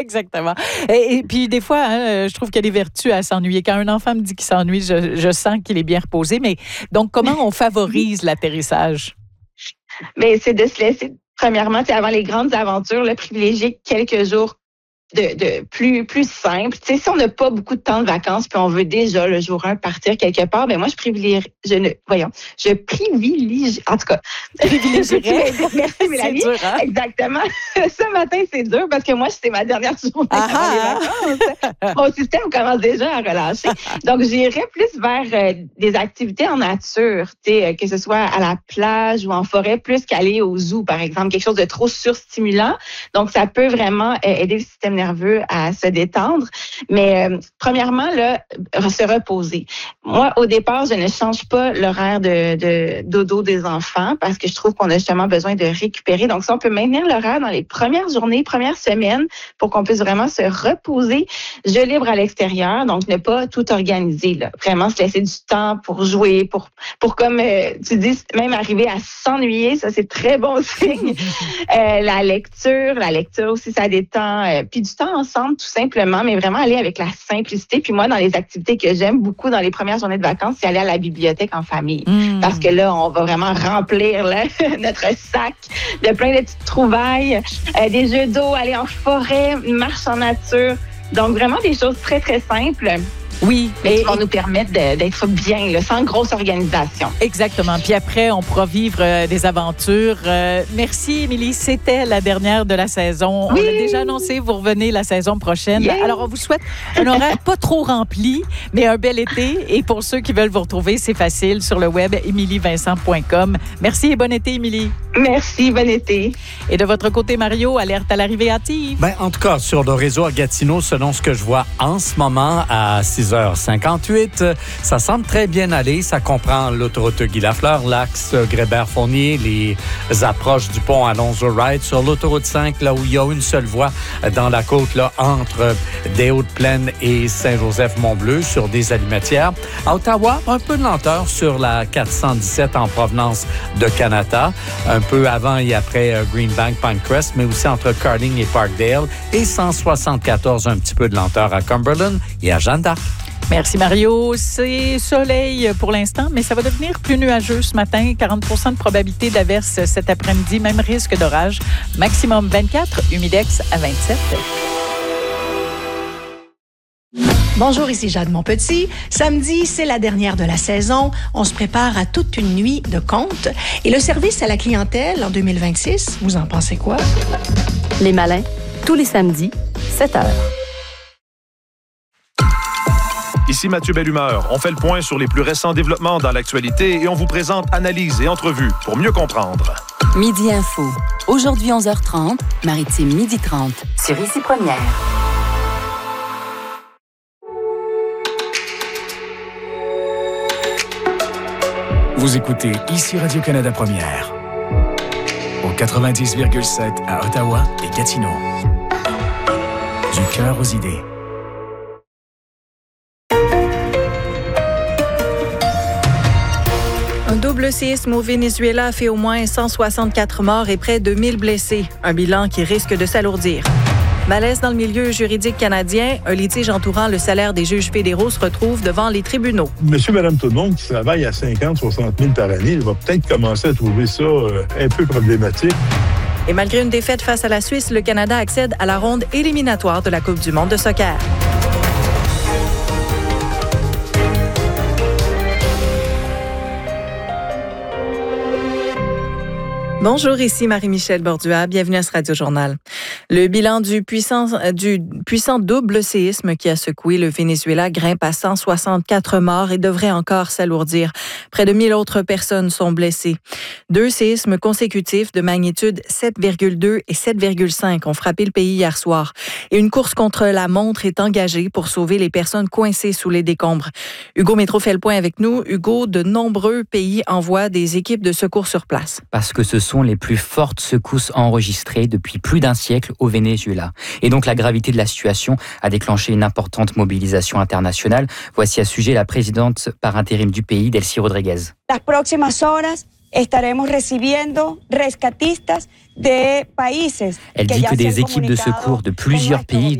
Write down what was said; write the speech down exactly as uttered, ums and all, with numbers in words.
Exactement. Et, et puis, des fois, hein, je trouve qu'il y a des vertus à s'ennuyer. Quand un enfant me dit qu'il s'ennuie, je, je sens qu'il est bien reposé. Mais donc, comment on favorise l'atterrissage? Mais c'est de se laisser, premièrement, avant les grandes aventures, là, privilégier quelques jours de, de plus plus simple. Tu sais, si on n'a pas beaucoup de temps de vacances puis on veut déjà le jour un partir quelque part, ben moi je privilégie, je ne, voyons, je privilégie, en tout cas, privilégierais. Merci Mélanie. Dur, hein? Exactement. Ce matin c'est dur parce que moi c'est ma dernière journée avant les vacances. Mon système commence déjà à relâcher. Donc j'irai plus vers euh, des activités en nature, tu sais, que ce soit à la plage ou en forêt, plus qu'aller au zoo par exemple, quelque chose de trop surstimulant. Donc ça peut vraiment euh, aider le système nerveux à se détendre. Mais euh, premièrement, là, se reposer. Moi, au départ, je ne change pas l'horaire de, de dodo des enfants parce que je trouve qu'on a justement besoin de récupérer. Donc, si on peut maintenir l'horaire dans les premières journées, premières semaines, pour qu'on puisse vraiment se reposer, jeu libre à l'extérieur, donc ne pas tout organiser. Là. Vraiment se laisser du temps pour jouer, pour, pour comme euh, tu dis, même arriver à s'ennuyer, ça c'est très bon signe. euh, la lecture, la lecture aussi, ça détend. Euh, puis du temps ensemble, tout simplement, mais vraiment aller avec la simplicité. Puis moi, dans les activités que j'aime beaucoup dans les premières journées de vacances, c'est aller à la bibliothèque en famille. Mmh. Parce que là, on va vraiment remplir là, notre sac de plein de petites trouvailles, euh, des jeux d'eau, aller en forêt, une marche en nature. Donc, vraiment des choses très, très simples. Oui. Mais qui vont nous permettre de, d'être bien, là, sans grosse organisation. Exactement. Puis après, on pourra vivre euh, des aventures. Euh, merci, Émilie. C'était la dernière de la saison. Oui. On a déjà annoncé, vous revenez la saison prochaine. Yeah. Alors, on vous souhaite un horaire pas trop rempli, mais un bel été. Et pour ceux qui veulent vous retrouver, c'est facile sur le web, émilie vincent point com. Merci et bon été, Émilie. Merci, bon été. Et de votre côté, Mario, alerte à l'arrivée hâtive. Ben, en tout cas, sur le réseau à Gatineau, selon ce que je vois en ce moment, à six heures cinquante-huit, ça semble très bien aller. Ça comprend l'autoroute Guy Lafleur, l'axe Grébert-Fournier, les approches du pont Alonzo-Wright. Sur l'autoroute cinq, là où il y a une seule voie dans la côte, là, entre des Hautes-Plaines et Saint-Joseph-Mont-Bleu, sur des alimentières. À Ottawa, un peu de lenteur sur la quatre cent dix-sept en provenance de Canada, un peu avant et après Greenbank-Pinecrest, mais aussi entre Carding et Parkdale, et cent soixante-quatorze, un petit peu de lenteur à Cumberland et à Jeanne d'Arc. Merci, Mario. C'est soleil pour l'instant, mais ça va devenir plus nuageux ce matin. quarante pour cent de probabilité d'averse cet après-midi, même risque d'orage. Maximum vingt-quatre, humidex à vingt-sept. Bonjour, ici Jade Monpetit. Samedi, c'est la dernière de la saison. On se prépare à toute une nuit de contes. Et le service à la clientèle en deux mille vingt-six, vous en pensez quoi? Les Malins, tous les samedis, sept heures. Ici Mathieu Bellumeur. On fait le point sur les plus récents développements dans l'actualité et on vous présente analyses et entrevues pour mieux comprendre. Midi Info. Aujourd'hui onze heures trente, Maritime midi trente, sur Ici Première. Vous écoutez Ici Radio-Canada Première. Au quatre-vingt-dix virgule sept à Ottawa et Gatineau. Du cœur aux idées. Un double séisme au Venezuela a fait au moins cent soixante-quatre morts et près de mille blessés. Un bilan qui risque de s'alourdir. Malaise dans le milieu juridique canadien, un litige entourant le salaire des juges fédéraux se retrouve devant les tribunaux. Monsieur, madame, tout le monde qui travaille à cinquante, soixante mille par année, il va peut-être commencer à trouver ça euh, un peu problématique. Et malgré une défaite face à la Suisse, le Canada accède à la ronde éliminatoire de la Coupe du monde de soccer. Bonjour, ici Marie-Michel Bordua. Bienvenue à ce Radio-Journal. Le bilan du puissant, du puissant double séisme qui a secoué le Venezuela grimpe à cent soixante-quatre morts et devrait encore s'alourdir. Près de mille autres personnes sont blessées. Deux séismes consécutifs de magnitude sept virgule deux et sept virgule cinq ont frappé le pays hier soir. Et une course contre la montre est engagée pour sauver les personnes coincées sous les décombres. Hugo Métro fait le point avec nous. Hugo, de nombreux pays envoient des équipes de secours sur place. Parce que ce sont les plus fortes secousses enregistrées depuis plus d'un siècle au Venezuela. Et donc la gravité de la situation a déclenché une importante mobilisation internationale. Voici à ce sujet la présidente par intérim du pays, Delcy Rodriguez. Las próximas horas estaremos recibiendo rescatistas de países. Elle dit que des équipes de secours de plusieurs pays